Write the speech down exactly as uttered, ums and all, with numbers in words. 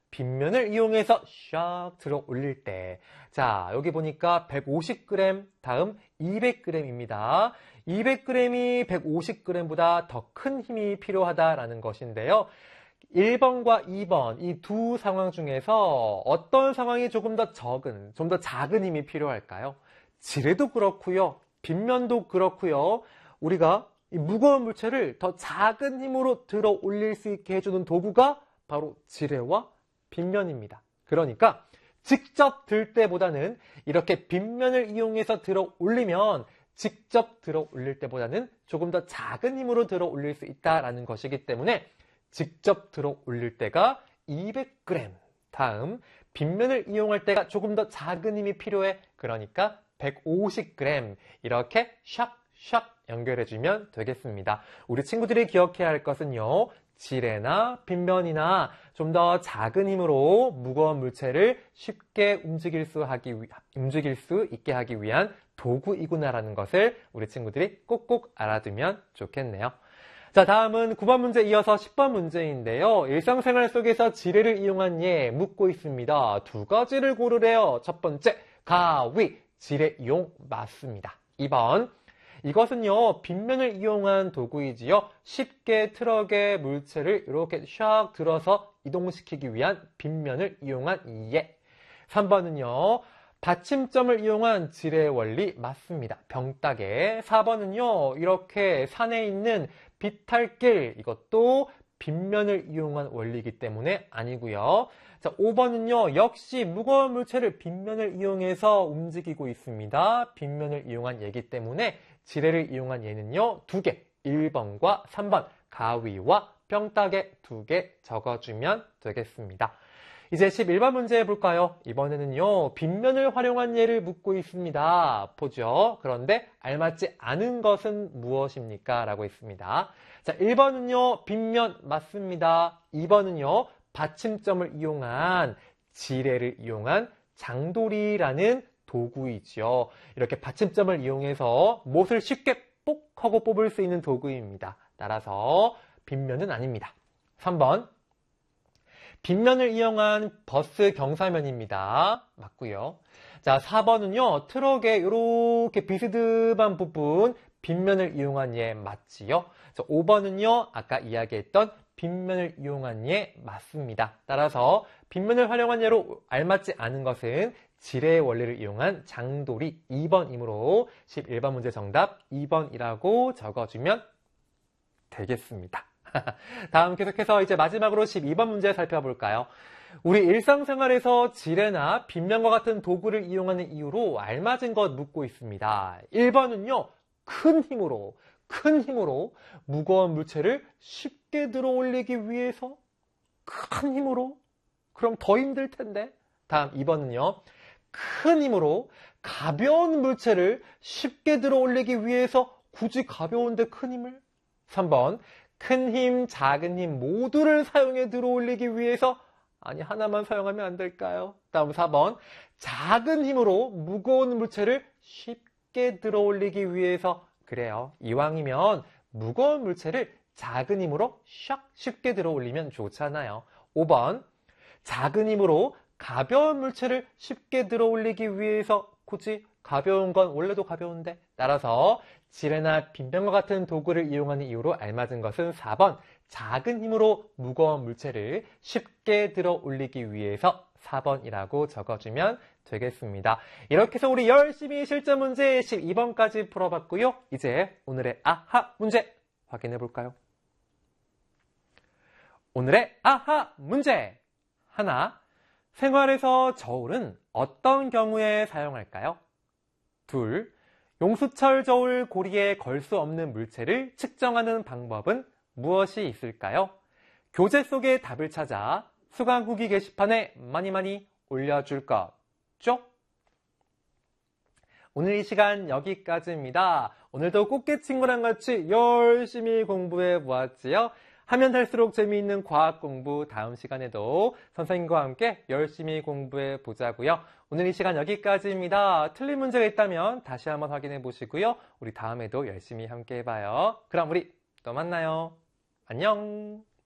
빗면을 이용해서 샥 들어 올릴 때. 자, 여기 보니까 백오십 그램 다음 이백 그램입니다. 이백 그램이 백오십 그램보다 더 큰 힘이 필요하다라는 것인데요. 일 번과 이 번 이 두 상황 중에서 어떤 상황이 조금 더 적은, 좀 더 작은 힘이 필요할까요? 지뢰도 그렇고요. 빗면도 그렇고요. 우리가 이 무거운 물체를 더 작은 힘으로 들어 올릴 수 있게 해주는 도구가 바로 지뢰와 빗면입니다. 그러니까 직접 들 때보다는 이렇게 빗면을 이용해서 들어 올리면 직접 들어 올릴 때보다는 조금 더 작은 힘으로 들어 올릴 수 있다는 것이기 때문에 직접 들어 올릴 때가 이백 그램, 다음 빗면을 이용할 때가 조금 더 작은 힘이 필요해. 그러니까 백오십 그램 이렇게 샥샥 연결해주면 되겠습니다. 우리 친구들이 기억해야 할 것은요. 지뢰나 빗면이나 좀 더 작은 힘으로 무거운 물체를 쉽게 움직일 수, 하기 위, 움직일 수 있게 하기 위한 도구이구나라는 것을 우리 친구들이 꼭꼭 알아두면 좋겠네요. 자, 다음은 구 번 문제 이어서 십 번 문제인데요. 일상생활 속에서 지뢰를 이용한 예 묻고 있습니다. 두 가지를 고르래요. 첫 번째, 가위, 지뢰 이용 맞습니다. 이 번, 이것은요, 빗면을 이용한 도구이지요. 쉽게 트럭의 물체를 이렇게 샥 들어서 이동시키기 위한 빗면을 이용한 예. 삼 번은요, 받침점을 이용한 지뢰 원리 맞습니다. 병따개. 사 번은요, 이렇게 산에 있는 비탈길, 이것도 빗면을 이용한 원리이기 때문에 아니고요. 자, 오 번은요, 역시 무거운 물체를 빗면을 이용해서 움직이고 있습니다. 빗면을 이용한 예기 때문에 지뢰를 이용한 예는요, 두 개, 일 번과 삼 번, 가위와 병따개 두 개 적어주면 되겠습니다. 이제 십일 번 문제 해볼까요? 이번에는요, 빗면을 활용한 예를 묻고 있습니다. 보죠. 그런데 알맞지 않은 것은 무엇입니까? 라고 있습니다. 자, 일 번은요, 빗면 맞습니다. 이 번은요, 받침점을 이용한 지뢰를 이용한 장돌이라는 도구이죠. 이렇게 받침점을 이용해서 못을 쉽게 뽁 하고 뽑을 수 있는 도구입니다. 따라서 빗면은 아닙니다. 삼 번, 빗면을 이용한 버스 경사면입니다. 맞고요. 자, 사 번은요, 트럭의 이렇게 비스듬한 부분 빗면을 이용한 예 맞지요. 자, 오 번은요, 아까 이야기했던 빗면을 이용한 예 맞습니다. 따라서 빗면을 활용한 예로 알맞지 않은 것은 지뢰의 원리를 이용한 장돌이 이 번이므로 십일 번 문제 정답 이 번이라고 적어주면 되겠습니다. 다음 계속해서 이제 마지막으로 십이 번 문제 살펴볼까요? 우리 일상생활에서 지뢰나 빗면과 같은 도구를 이용하는 이유로 알맞은 것 묻고 있습니다. 일 번은요, 큰 힘으로, 큰 힘으로 무거운 물체를 쉽게 들어 올리기 위해서 큰 힘으로? 그럼 더 힘들 텐데. 다음 이 번은요, 큰 힘으로 가벼운 물체를 쉽게 들어 올리기 위해서 굳이 가벼운데 큰 힘을? 삼 번, 큰 힘, 작은 힘 모두를 사용해 들어 올리기 위해서 아니 하나만 사용하면 안 될까요? 다음 사 번, 작은 힘으로 무거운 물체를 쉽게 들어 올리기 위해서 그래요. 이왕이면 무거운 물체를 작은 힘으로 샥 쉽게 들어 올리면 좋잖아요. 오 번, 작은 힘으로 가벼운 물체를 쉽게 들어 올리기 위해서 굳이 가벼운 건 원래도 가벼운데 따라서 지뢰나 빗면과 같은 도구를 이용하는 이유로 알맞은 것은 사 번 작은 힘으로 무거운 물체를 쉽게 들어 올리기 위해서 사 번이라고 적어주면 되겠습니다. 이렇게 해서 우리 열심히 실전 문제 십이 번까지 풀어봤고요. 이제 오늘의 아하 문제 확인해 볼까요? 오늘의 아하 문제 하나, 생활에서 저울은 어떤 경우에 사용할까요? 둘, 용수철 저울 고리에 걸 수 없는 물체를 측정하는 방법은 무엇이 있을까요? 교재 속의 답을 찾아 수강 후기 게시판에 많이 많이 올려줄 거죠? 오늘 이 시간 여기까지입니다. 오늘도 꽃게 친구랑 같이 열심히 공부해 보았지요? 하면 할수록 재미있는 과학 공부 다음 시간에도 선생님과 함께 열심히 공부해 보자고요. 오늘 이 시간 여기까지입니다. 틀린 문제가 있다면 다시 한번 확인해 보시고요. 우리 다음에도 열심히 함께 해봐요. 그럼 우리 또 만나요. 안녕.